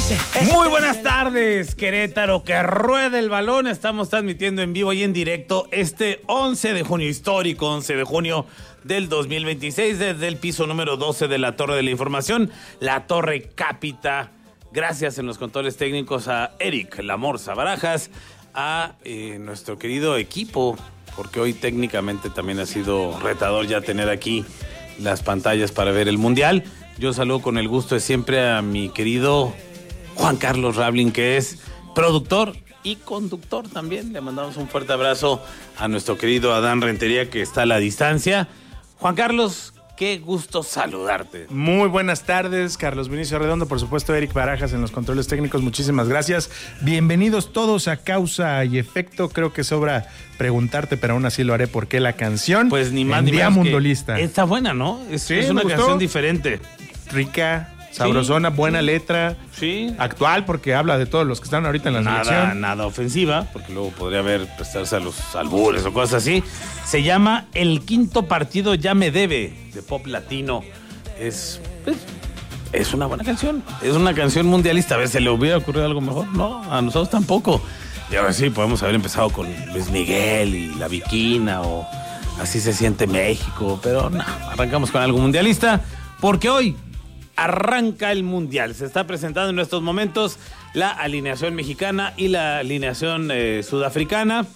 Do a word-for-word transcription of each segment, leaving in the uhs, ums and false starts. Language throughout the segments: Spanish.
Muy buenas tardes, Querétaro, que ruede el balón. Estamos transmitiendo en vivo y en directo este once de junio, histórico once de junio del dos mil veintiséis, desde el piso número doce de la Torre de la Información, la Torre Cápita. Gracias en los controles técnicos a Eric La Morsa Barajas, a eh, nuestro querido equipo, porque hoy técnicamente también ha sido retador ya tener aquí las pantallas para ver el Mundial. Yo saludo con el gusto de siempre a mi querido Juan Carlos Rablin, que es productor y conductor también. Le mandamos un fuerte abrazo a nuestro querido Adán Rentería, que está a la distancia. Juan Carlos, qué gusto saludarte. Muy buenas tardes, Carlos Vinicio Redondo, por supuesto Eric Barajas en los controles técnicos, muchísimas gracias. Bienvenidos todos a Causa y Efecto. Creo que sobra preguntarte, pero aún así lo haré. ¿Por qué la canción? Pues ni más en ni Día menos Mundolista. Está buena, ¿no? Es, Sí, es una me gustó. canción diferente. Rica, sabrosona, Sí. buena letra. Sí. Actual, porque habla de todos los que están ahorita en la Nada, selección. nada ofensiva, porque luego podría haber prestarse a los albures o cosas así. Se llama El Quinto Partido Ya Me Debe, de pop latino. Es, pues, es una buena canción. Es una canción mundialista. A ver, ¿se le hubiera ocurrido algo mejor? No, a nosotros tampoco. Y ahora sí, podemos haber empezado con Luis Miguel y La Viquina o Así se siente México. Pero no, arrancamos con algo mundialista, porque hoy arranca el Mundial. Se está presentando en estos momentos la alineación mexicana y la alineación eh, sudafricana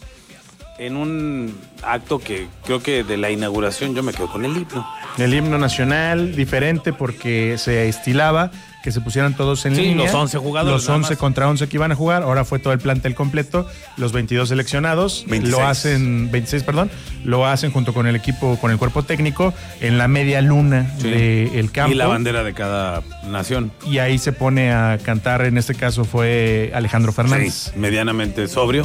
en un acto que creo que de la inauguración yo me quedo con el himno. El himno nacional, diferente porque se estilaba que se pusieran todos en Sí, línea. los once jugadores, Los nada once más. contra once que iban a jugar. Ahora fue todo el plantel completo. Los veintidós seleccionados. veintiséis. Lo hacen, veintiséis, perdón. Lo hacen junto con el equipo, con el cuerpo técnico, en la media luna Sí. del campo. Y la bandera de cada nación. Y ahí se pone a cantar, en este caso fue Alejandro Fernández. Sí, medianamente sobrio.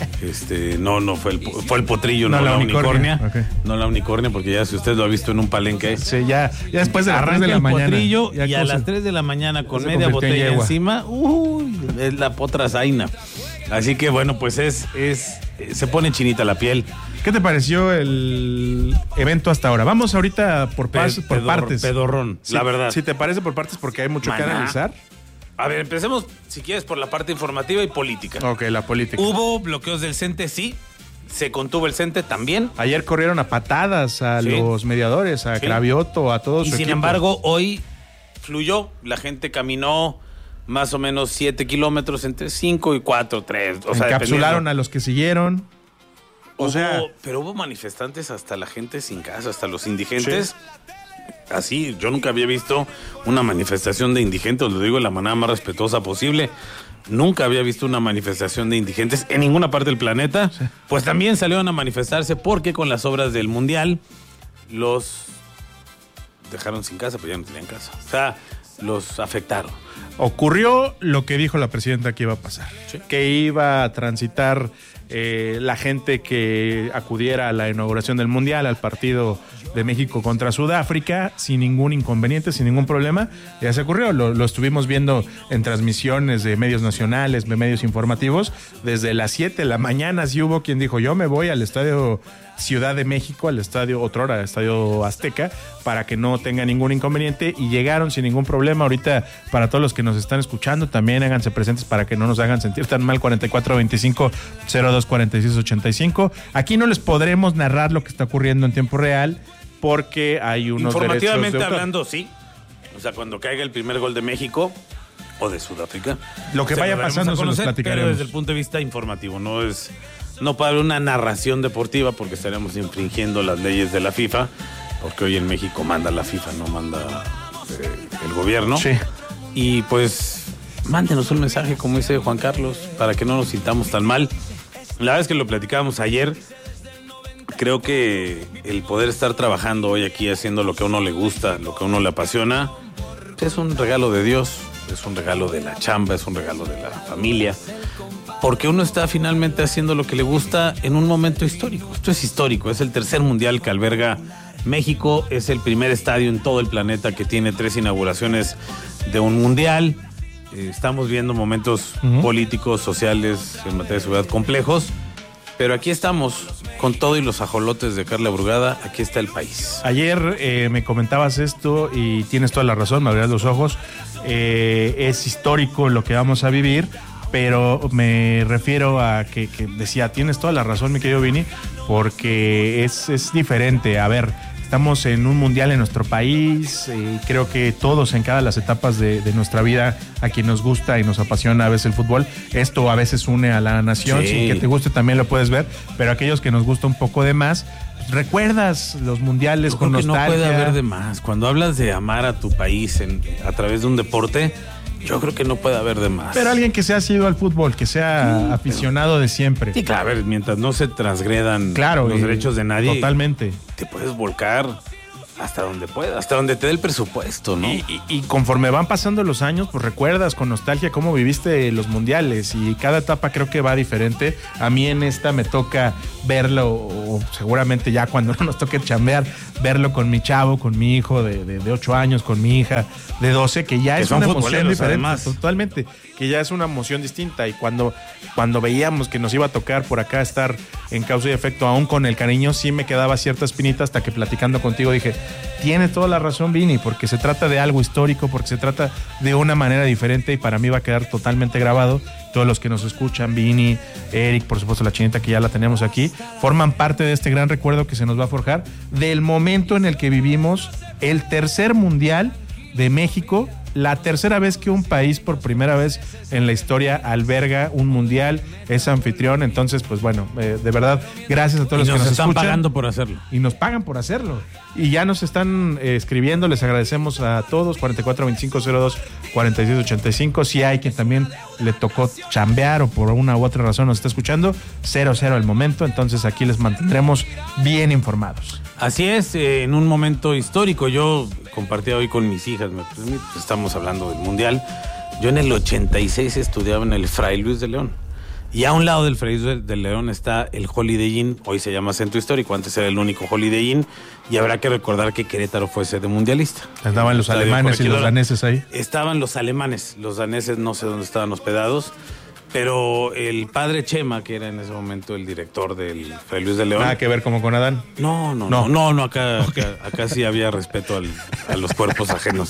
Este, no, no fue el, fue el potrillo, no, No, la, la unicornia. unicornia. Ok. No la unicornia, porque ya si usted lo ha visto en un palenque. Sí, ya, ya después de las tres Arranca de la el mañana. potrillo ya y a cosa- las tres de la mañana con se media convirtió en botella yegua. encima, uy, es la potra zaina. Así que bueno, pues es, es, se pone chinita la piel. ¿Qué te pareció el evento hasta ahora? Vamos ahorita por, pas- Pe- por pedor- partes. Pedorrón, Si- la verdad. Si te parece por partes, porque hay mucho que Maná. analizar. A ver, empecemos, si quieres, por la parte informativa y política. Ok, la política. Hubo bloqueos del CENTE, sí. Se contuvo el CENTE también. Ayer corrieron a patadas a Sí. los mediadores, a Sí. Cravioto, a todos. Y sin embargo, hoy fluyó. La gente caminó más o menos siete kilómetros, entre cinco y cuatro, tres. O sea, encapsularon dependiendo. a los que siguieron. O Hubo- sea, pero hubo manifestantes hasta la gente sin casa, hasta los indigentes. Así, yo nunca había visto una manifestación de indigentes, lo digo de la manera más respetuosa posible. Nunca había visto una manifestación de indigentes en ninguna parte del planeta. Pues también salieron a manifestarse porque con las obras del Mundial los dejaron sin casa, pero ya no tenían casa. O sea, los afectaron. ocurrió lo que dijo la presidenta que iba a pasar. Sí. Que iba a transitar eh, la gente que acudiera a la inauguración del Mundial, al partido de México contra Sudáfrica, sin ningún inconveniente, sin ningún problema. Ya se ocurrió, lo, lo estuvimos viendo en transmisiones de medios nacionales, de medios informativos. Desde las siete de la mañana sí hubo quien dijo, yo me voy al estadio Ciudad de México, al estadio otrora, al estadio Azteca, para que no tenga ningún inconveniente, y llegaron sin ningún problema. Ahorita, para todos los que nos están escuchando, también háganse presentes para que no nos hagan sentir tan mal. Cuarenta y cuatro veinticinco cero dos cuarenta y seis ochenta y cinco. Aquí no les podremos narrar lo que está ocurriendo en tiempo real porque hay unos derechos de Informativamente autor. hablando, sí. O sea, cuando caiga el primer gol de México o de Sudáfrica, Lo que se vaya lo daremos pasando a se los conocer, platicaremos. pero desde el punto de vista informativo, no es no para una narración deportiva, porque estaríamos infringiendo las leyes de la FIFA, porque hoy en México manda la FIFA, no manda eh, el gobierno. Sí. Y pues mándenos un mensaje, como dice Juan Carlos, para que no nos sintamos tan mal. La verdad es que lo platicábamos ayer. Creo que el poder estar trabajando hoy aquí, haciendo lo que a uno le gusta, lo que a uno le apasiona, es un regalo de Dios, es un regalo de la chamba, es un regalo de la familia, porque uno está finalmente haciendo lo que le gusta en un momento histórico. Esto es histórico, es el tercer mundial que alberga México, es el primer estadio en todo el planeta que tiene tres inauguraciones de un mundial. Eh, estamos viendo momentos Uh-huh. políticos, sociales, en materia de seguridad complejos, Pero aquí estamos, con todo y los ajolotes de Carla Brugada, aquí está el país. Ayer eh, me comentabas esto y tienes toda la razón, me abrías los ojos. Eh, es histórico lo que vamos a vivir, pero me refiero a que, que decía, tienes toda la razón, mi querido Vini, porque es, es diferente. A ver, estamos en un mundial en nuestro país, eh, creo que todos en cada las etapas de, de nuestra vida, a quien nos gusta y nos apasiona a veces el fútbol, esto a veces une a la nación, sí. Sin que te guste también lo puedes ver, pero aquellos que nos gusta un poco de más, pues, recuerdas los mundiales. Yo con creo que nostalgia. No puede haber de más. Cuando hablas de amar a tu país en, a través de un deporte, yo creo que no puede haber de más. Pero alguien que sea sido al fútbol, que sea sí, aficionado pero... de siempre. Sí, claro, a ver, mientras no se transgredan claro, los derechos de nadie. Totalmente. Te puedes volcar hasta donde puedas, hasta donde te dé el presupuesto, ¿no? Y, y, y conforme van pasando los años, pues recuerdas con nostalgia cómo viviste los mundiales y cada etapa creo que va diferente. A mí en esta me toca verlo, o seguramente ya cuando no nos toque chambear, verlo con mi chavo, con mi hijo de, de, de ocho años, con mi hija de doce, que ya que es una emoción diferente, además. Totalmente, que ya es una emoción distinta. Y cuando, cuando veíamos que nos iba a tocar por acá estar en causa y efecto, aún con el cariño, sí me quedaba cierta espinita hasta que platicando contigo dije, tienes toda la razón, Vini, porque se trata de algo histórico, porque se trata de una manera diferente y para mí va a quedar totalmente grabado. Todos los que nos escuchan, Vini, Eric, por supuesto la Chinita que ya la tenemos aquí, forman parte de este gran recuerdo que se nos va a forjar del momento en el que vivimos el tercer mundial de México, la tercera vez que un país por primera vez en la historia alberga un mundial, es anfitrión. Entonces, pues bueno, eh, de verdad, gracias a todos y los que nos están escuchan. pagando por hacerlo. Y nos pagan por hacerlo. Y ya nos están eh, escribiendo, les agradecemos a todos, cuarenta y cuatro veinticinco cero dos cuarenta y seis ochenta y cinco. Si hay quien también le tocó chambear o por una u otra razón nos está escuchando, cero cero el momento. Entonces aquí les mantendremos bien informados. Así es, eh, en un momento histórico. Yo compartía hoy con mis hijas, me, pues, estamos hablando del Mundial. Yo en el ochenta y seis estudiaba en el Fray Luis de León. Y a un lado del Fray Luis de León está el Holiday Inn, hoy se llama Centro Histórico, antes era el único Holiday Inn, y habrá que recordar que Querétaro fue sede mundialista. Estaban los alemanes y los daneses ahí. Estaban los alemanes, los daneses no sé dónde estaban hospedados, pero el padre Chema, que era en ese momento el director del Fray Luis de León. Nada que ver como con Adán. No, no, no, no, no, acá, okay. acá, acá sí había respeto al, a los cuerpos ajenos.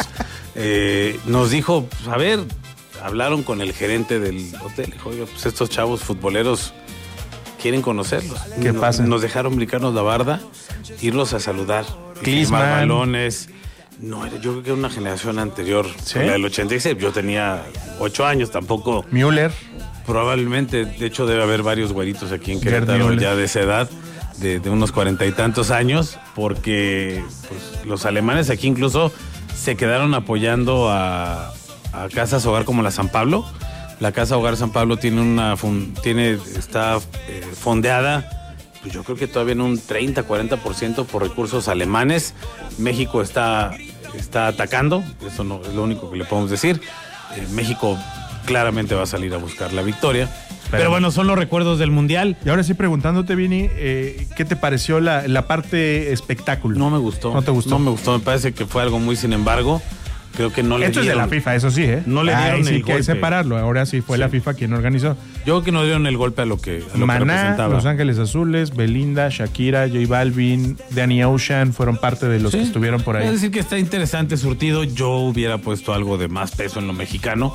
Eh, nos dijo, pues, a ver, hablaron con el gerente del hotel, dijo, oiga, pues estos chavos futboleros quieren conocerlos. ¿Qué nos, pasa? Nos dejaron brincarnos la barda, irlos a saludar, Klinsmann, balones. No, yo creo que era una generación anterior, ¿sí? La del ochenta y seis, yo tenía ocho años, tampoco. Müller. Probablemente, de hecho debe haber varios güeritos aquí en Querétaro ya de esa edad, de, de unos cuarenta y tantos años, porque pues, los alemanes aquí incluso se quedaron apoyando a, a casas hogar como la San Pablo. La Casa Hogar San Pablo tiene una tiene está eh, fondeada, pues yo creo que todavía en un treinta, cuarenta por ciento por recursos alemanes. México está, está atacando, eso no es lo único que le podemos decir. Eh, México claramente va a salir a buscar la victoria. Pero, Pero bueno, son los recuerdos del Mundial. Y ahora sí, preguntándote, Vini, eh, ¿qué te pareció la, la parte espectáculo? No me gustó. ¿No te gustó? No me gustó, me parece que fue algo muy sin embargo. Creo que no le Esto dieron... es de la FIFA, eso sí, ¿eh? No le dieron Ay, sí, el que golpe. hay que separarlo. Ahora sí fue sí. la FIFA quien organizó. Yo creo que no dieron el golpe a lo que, a lo Maná, que representaba. Los Ángeles Azules, Belinda, Shakira, J Balvin, Danny Ocean fueron parte de los sí. que estuvieron por ahí. Es decir que está interesante surtido. Yo hubiera puesto algo de más peso en lo mexicano.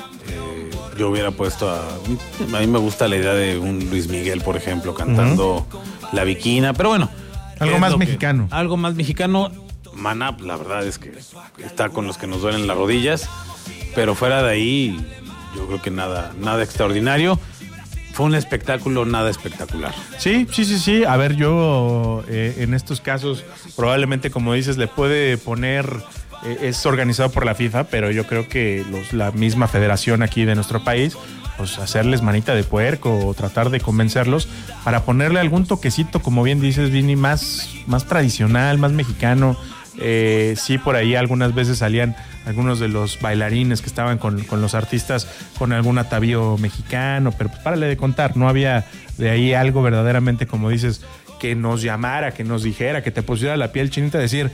Eh, yo hubiera puesto a... A mí me gusta la idea de un Luis Miguel, por ejemplo, cantando uh-huh. La Viquina. Pero bueno. Algo más mexicano. Que, algo más mexicano. Maná, la verdad es que está con los que nos duelen las rodillas, pero fuera de ahí, yo creo que nada, nada extraordinario. Fue un espectáculo nada espectacular. Sí, sí, sí, sí. A ver, yo eh, en estos casos, probablemente, como dices, le puede poner, eh, es organizado por la FIFA, pero yo creo que los, la misma federación aquí de nuestro país, pues hacerles manita de puerco o tratar de convencerlos para ponerle algún toquecito, como bien dices, Vini, más, más tradicional, más mexicano. Eh, sí, por ahí algunas veces salían algunos de los bailarines que estaban con, con los artistas con algún atavío mexicano, pero pues párale de contar, no había de ahí algo verdaderamente, como dices, que nos llamara, que nos dijera, que te pusiera la piel chinita, decir,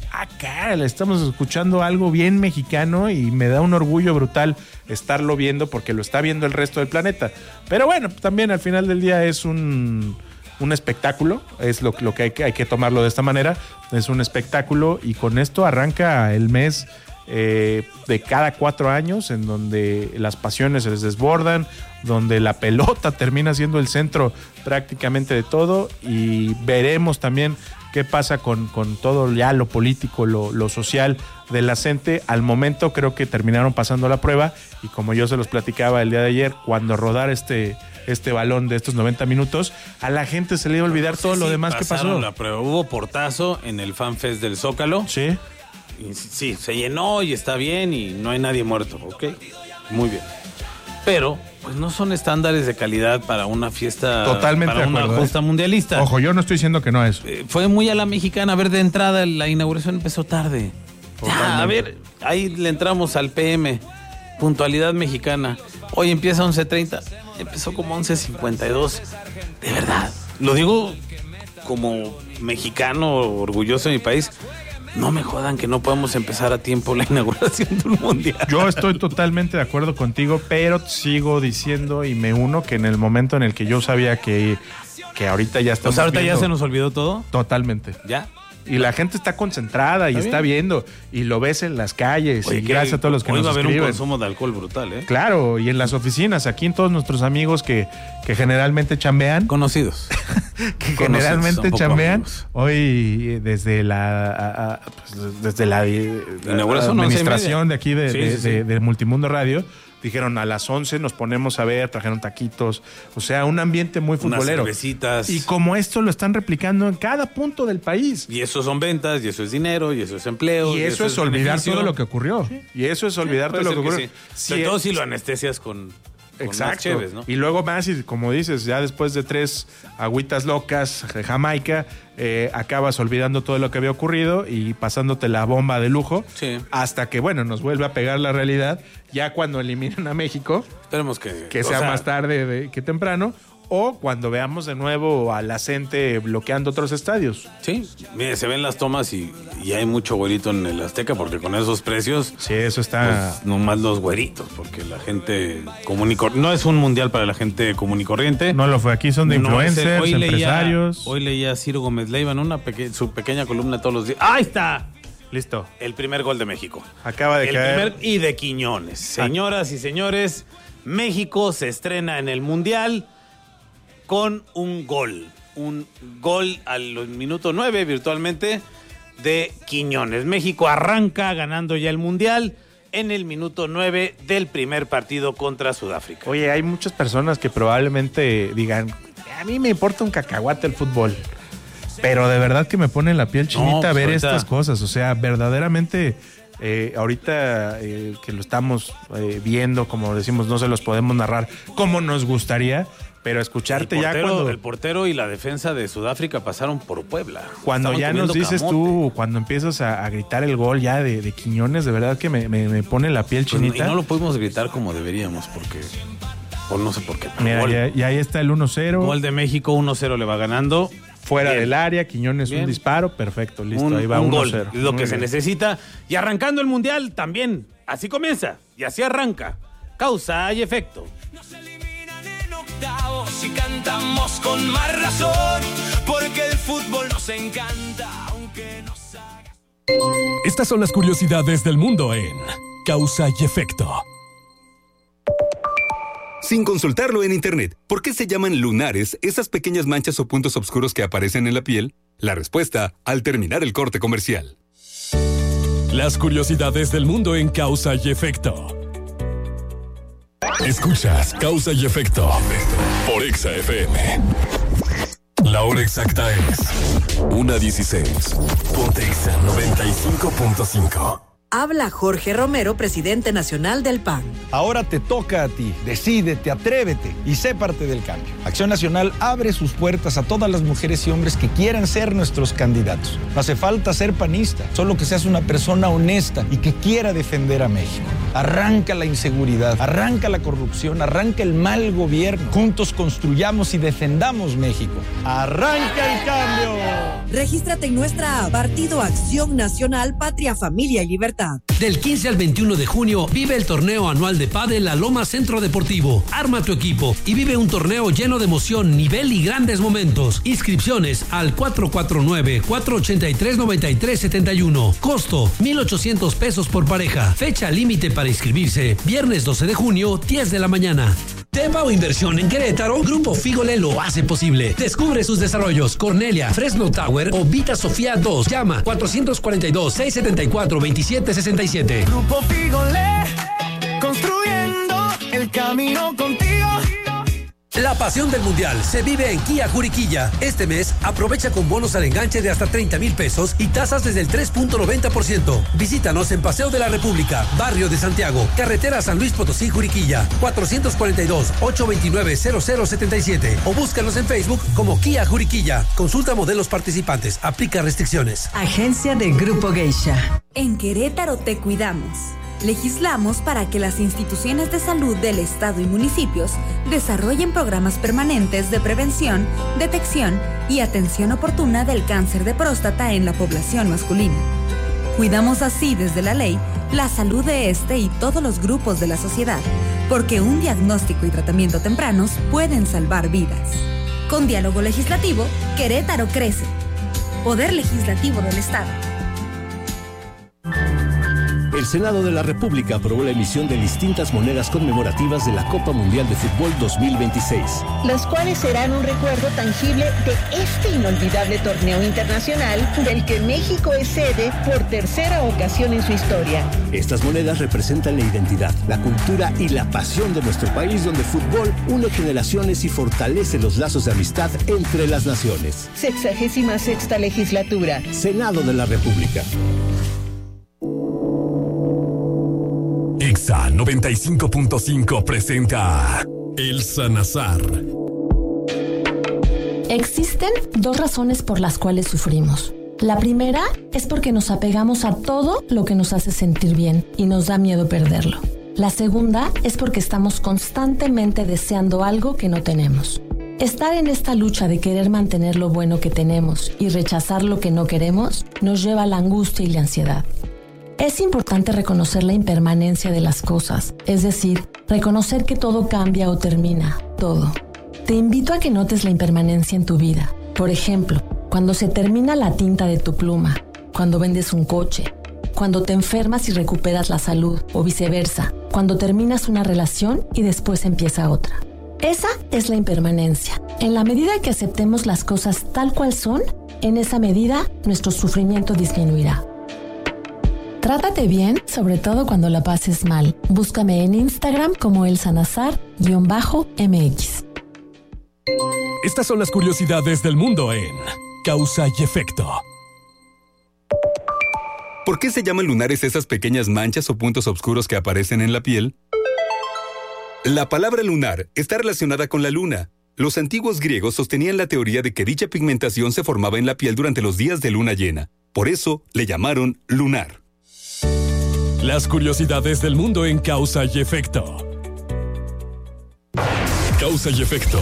acá estamos escuchando algo bien mexicano y me da un orgullo brutal estarlo viendo porque lo está viendo el resto del planeta. Pero bueno, también al final del día es un, un espectáculo, es lo, lo que hay, que hay que tomarlo de esta manera, es un espectáculo y con esto arranca el mes eh, de cada cuatro años en donde las pasiones se les desbordan, donde la pelota termina siendo el centro prácticamente de todo y veremos también qué pasa con, con todo ya lo político, lo, lo social de la gente. Al momento creo que terminaron pasando la prueba y como yo se los platicaba el día de ayer, cuando rodar este, este balón de estos noventa minutos, a la gente se le iba a olvidar no, todo sí, lo sí, demás que pasó. La prueba. Hubo portazo en el FanFest del Zócalo. Sí. Y, sí, se llenó y está bien y no hay nadie muerto, ok, muy bien. Pero pues no son estándares de calidad para una fiesta, totalmente para de acuerdo, una justa ¿eh? mundialista. Ojo, yo no estoy diciendo que no es. Eh, fue muy a la mexicana. A ver, de entrada, la inauguración empezó tarde. Ya, a ver, ahí le entramos al P M. Puntualidad mexicana. Hoy empieza a once treinta. Empezó como once cincuenta y dos. De verdad. Lo digo como mexicano orgulloso de mi país. No me jodan que no podemos empezar a tiempo la inauguración del mundial. Yo estoy totalmente de acuerdo contigo, pero sigo diciendo y me uno que en el momento en el que yo sabía que, que ahorita ya estamos O sea, ahorita viendo, ya se nos olvidó todo. Totalmente. ¿Ya? Y la gente está concentrada y está, está viendo y lo ves en las calles. Oye, y gracias a todos los que nos escriben. Hoy va a haber un consumo de alcohol brutal, ¿eh? Claro, y en las oficinas, aquí en todos nuestros amigos que, que generalmente chambean. Conocidos. que Conocidos, generalmente chambean. Amigos. Hoy desde la a, a, pues, desde la, la administración de aquí de, sí, de, sí, sí. de, de Multimundo Radio. Dijeron a las once nos ponemos a ver, trajeron taquitos, o sea, un ambiente muy futbolero. Unas cervecitas. Y como esto lo están replicando en cada punto del país. Y eso son ventas, y eso es dinero, y eso es empleo. Y, y eso, eso es, es olvidar beneficio. Todo lo que ocurrió. Sí. Y eso es olvidar sí, todo lo que ocurrió. Sí. Si Sobre es... todo si lo anestesias con... Exacto. Chéves, ¿no? Y luego más, y como dices, ya después de tres agüitas locas de Jamaica, eh, acabas olvidando todo lo que había ocurrido y pasándote la bomba de lujo. Sí. Hasta que, bueno, nos vuelve a pegar la realidad. Ya cuando eliminen a México. Esperemos que... Que sea, sea más tarde de, que temprano. O cuando veamos de nuevo a la gente bloqueando otros estadios. Sí, mire, se ven las tomas y, y hay mucho güerito en el Azteca, porque con esos precios... Sí, eso está... Pues, nomás los güeritos, porque la gente común y corriente... No es un mundial para la gente común y corriente. No lo fue, aquí son de no influencers, hoy Leía, empresarios. hoy leía a Ciro Gómez Leiva en una peque, su pequeña columna todos los días. ¡Ahí está! Listo. El primer gol de México. Acaba de el caer. Primer, y de Quiñones. Señoras y señores, México se estrena en el mundial... con un gol, un gol al minuto nueve virtualmente de Quiñones. México arranca ganando ya el Mundial en el minuto nueve del primer partido contra Sudáfrica. Oye, hay muchas personas que probablemente digan, a mí me importa un cacahuate el fútbol, pero de verdad que me pone la piel chinita no, pues ver ahorita... estas cosas, o sea, verdaderamente... Eh, ahorita eh, que lo estamos eh, viendo, como decimos, no se los podemos narrar como nos gustaría, pero escucharte el portero, ya cuando... El portero y la defensa de Sudáfrica pasaron por Puebla. Cuando Estaban ya nos dices camote. Tú, cuando empiezas a, a gritar el gol ya de, de Quiñones, de verdad que me, me, me pone la piel chinita. Pues, y no lo pudimos gritar como deberíamos, porque... O no sé por qué. Mira, ya, ya ahí está el uno cero. Gol de México, uno cero le va ganando. Fuera bien. Del área, Quiñones bien. Un disparo, perfecto, listo, un, ahí va un uno gol, cero. Lo Muy que bien. Se necesita. Y arrancando el Mundial también, así comienza y así arranca. Causa y efecto. Nos eliminan en octavos y cantamos con más razón, porque el fútbol nos encanta, aunque nos haga... Estas son las curiosidades del mundo en Causa y Efecto. Sin consultarlo en internet, ¿por qué se llaman lunares esas pequeñas manchas o puntos oscuros que aparecen en la piel? La respuesta al terminar el corte comercial. Las curiosidades del mundo en Causa y Efecto. Escuchas Causa y Efecto por Exa F M. La hora exacta es una dieciséis. Ponte Exa noventa y cinco punto cinco. Habla Jorge Romero, presidente nacional del P A N. Ahora te toca a ti. Decídete, atrévete y sé parte del cambio. Acción Nacional abre sus puertas a todas las mujeres y hombres que quieran ser nuestros candidatos. No hace falta ser panista, solo que seas una persona honesta y que quiera defender a México. Arranca la inseguridad, arranca la corrupción, arranca el mal gobierno. Juntos construyamos y defendamos México. ¡Arranca el cambio! Regístrate en nuestra app Partido Acción Nacional, Patria, Familia y Libertad. Del quince al veintiuno de junio vive el torneo anual de pádel La Loma Centro Deportivo. Arma tu equipo y vive un torneo lleno de emoción, nivel y grandes momentos. Inscripciones al cuatro cuatro nueve, cuatro ocho tres, nueve tres siete uno. Costo mil ochocientos pesos por pareja. Fecha límite para inscribirse viernes doce de junio, diez de la mañana. Tepa o inversión en Querétaro, Grupo Fígole lo hace posible. Descubre sus desarrollos: Cornelia, Fresno Tower o Vita Sofía dos. Llama cuatro cuatro dos, seis siete cuatro, dos siete seis siete. Grupo Fígole, construyendo el camino contigo. La pasión del Mundial se vive en Kia Juriquilla. Este mes aprovecha con bonos al enganche de hasta treinta mil pesos y tasas desde el tres punto noventa por ciento. Visítanos en Paseo de la República, Barrio de Santiago, Carretera San Luis Potosí Juriquilla, cuatro cuatro dos, ocho dos nueve, cero cero siete siete o búscanos en Facebook como Kia Juriquilla. Consulta modelos participantes, aplica restricciones. Agencia de Grupo Geisha. En Querétaro te cuidamos. Legislamos para que las instituciones de salud del Estado y municipios desarrollen programas permanentes de prevención, detección y atención oportuna del cáncer de próstata en la población masculina. Cuidamos así desde la ley la salud de este y todos los grupos de la sociedad, porque un diagnóstico y tratamiento tempranos pueden salvar vidas. Con diálogo legislativo, Querétaro crece. Poder Legislativo del Estado. El Senado de la República aprobó la emisión de distintas monedas conmemorativas de la Copa Mundial de Fútbol dos mil veintiséis. Las cuales serán un recuerdo tangible de este inolvidable torneo internacional del que México es sede por tercera ocasión en su historia. Estas monedas representan la identidad, la cultura y la pasión de nuestro país, donde el fútbol une generaciones y fortalece los lazos de amistad entre las naciones. Sexagésima sexta legislatura. Senado de la República. Exa noventa y cinco punto cinco presenta El Sanazar. Existen dos razones por las cuales sufrimos. La primera es porque nos apegamos a todo lo que nos hace sentir bien y nos da miedo perderlo. La segunda es porque estamos constantemente deseando algo que no tenemos. Estar en esta lucha de querer mantener lo bueno que tenemos y rechazar lo que no queremos nos lleva a la angustia y la ansiedad. Es importante reconocer la impermanencia de las cosas, es decir, reconocer que todo cambia o termina, todo. Te invito a que notes la impermanencia en tu vida. Por ejemplo, cuando se termina la tinta de tu pluma, cuando vendes un coche, cuando te enfermas y recuperas la salud, o viceversa, cuando terminas una relación y después empieza otra. Esa es la impermanencia. En la medida que aceptemos las cosas tal cual son, en esa medida nuestro sufrimiento disminuirá. Trátate bien, sobre todo cuando la pases mal. Búscame en Instagram como El Sanazar-M X. Estas son las curiosidades del mundo en Causa y Efecto. ¿Por qué se llaman lunares esas pequeñas manchas o puntos oscuros que aparecen en la piel? La palabra lunar está relacionada con la luna. Los antiguos griegos sostenían la teoría de que dicha pigmentación se formaba en la piel durante los días de luna llena. Por eso le llamaron lunar. Las curiosidades del mundo en Causa y Efecto. Causa y Efecto.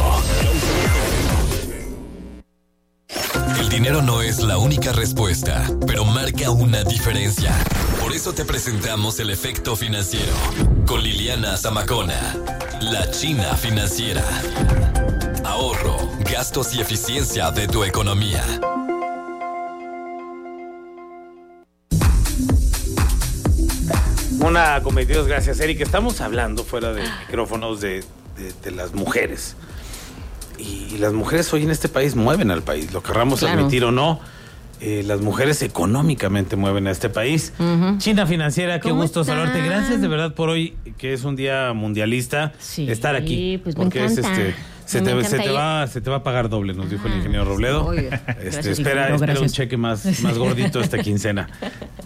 El dinero no es la única respuesta, pero marca una diferencia. Por eso te presentamos el Efecto Financiero con Liliana Zamacona, la China Financiera. Ahorro, gastos y eficiencia de tu economía. Una con veintidós, gracias, Eric. Estamos hablando fuera de micrófonos de, de, de las mujeres. Y, y las mujeres hoy en este país mueven al país, lo querramos claro. admitir o no. Eh, las mujeres económicamente mueven a este país. Uh-huh. China Financiera, qué gusto están? saludarte. Gracias de verdad por hoy, que es un día mundialista, sí, estar aquí. Pues porque me es encanta. este. Se te, se, te va, se te va a pagar doble, nos ah, dijo el ingeniero Robledo. Este, espera, espera un cheque más, más gordito esta quincena.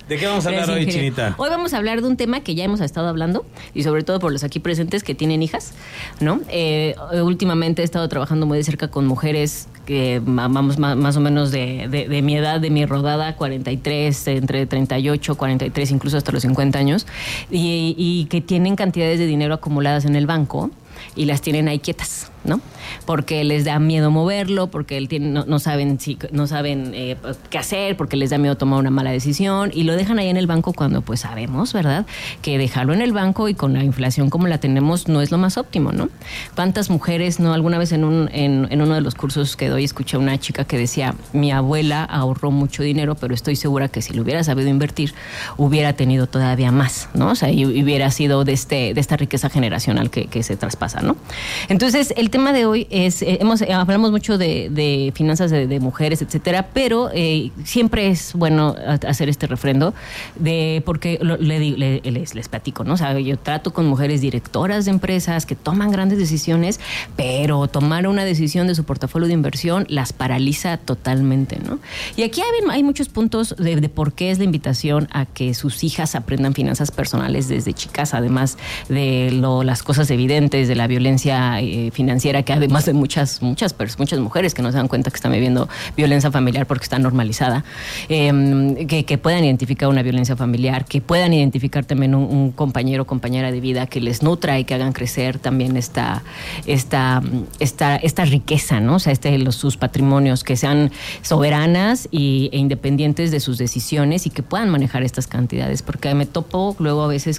¿De qué vamos a hablar hoy, Chinita? Hoy vamos a hablar de un tema que ya hemos estado hablando, y sobre todo por los aquí presentes que tienen hijas, ¿no? Eh, últimamente he estado trabajando muy de cerca con mujeres que vamos más, más o menos de, de, de mi edad, de mi rodada, cuarenta y tres, entre treinta y ocho, cuarenta y tres, incluso hasta los cincuenta años, y, y que tienen cantidades de dinero acumuladas en el banco y las tienen ahí quietas, ¿no? Porque les da miedo moverlo, porque él tiene, no, no saben si no saben eh, qué hacer, porque les da miedo tomar una mala decisión y lo dejan ahí en el banco cuando pues sabemos, ¿verdad? Que dejarlo en el banco y con la inflación como la tenemos no es lo más óptimo, ¿no? ¿Cuántas mujeres, no? Alguna vez en, un, en, en uno de los cursos que doy escuché a una chica que decía, mi abuela ahorró mucho dinero, pero estoy segura que si lo hubiera sabido invertir, hubiera tenido todavía más, ¿no? O sea, y hubiera sido de, este, de esta riqueza generacional que, que se traspasa, ¿no? Entonces, el tema de hoy es, eh, hemos, eh, hablamos mucho de, de finanzas de, de mujeres, etcétera, pero eh, siempre es bueno hacer este refrendo, de porque lo, le, le, les, les platico, ¿no? O sea, yo trato con mujeres directoras de empresas que toman grandes decisiones, pero tomar una decisión de su portafolio de inversión las paraliza totalmente, ¿no? Y aquí hay, hay muchos puntos de, de por qué es la invitación a que sus hijas aprendan finanzas personales desde chicas, además de lo, las cosas evidentes de la violencia eh, financiera, que además de muchas, muchas, muchas mujeres que no se dan cuenta que están viviendo violencia familiar porque está normalizada, eh, que, que puedan identificar una violencia familiar, que puedan identificar también un, un compañero o compañera de vida que les nutra y que hagan crecer también esta, esta, esta, esta riqueza, ¿no? O sea, este, los, sus patrimonios, que sean soberanas y, e independientes de sus decisiones y que puedan manejar estas cantidades, porque me topo luego a veces